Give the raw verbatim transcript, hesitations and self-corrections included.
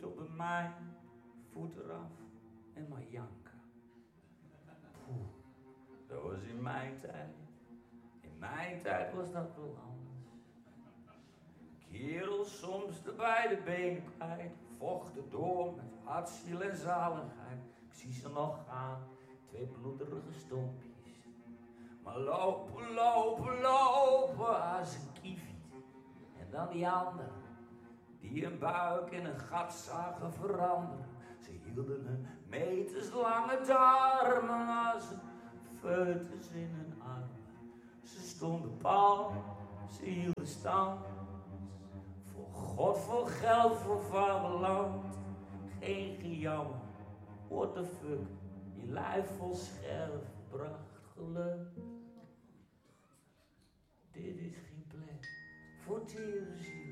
op bij mij, voet eraf en maar janken. Poeh, dat was in mijn tijd. In mijn tijd was dat wel anders. Kerels soms de beide benen kwijt, vochten door met hart, ziel en zaligheid. Ik zie ze nog gaan, twee bloederige stompjes. Maar lopen, lopen, lopen als een kieviet. En dan die anderen, die een buik in een gat zagen veranderen. Ze hielden hun meterslange darmen als een foetus in hun armen. Ze stonden pal, ze hielden stand. Voor God, voor geld, voor vaderland. Geen gejammer, what the fuck. Je lijf vol scherf bracht geluk. Dit is geen plek voor terenziel.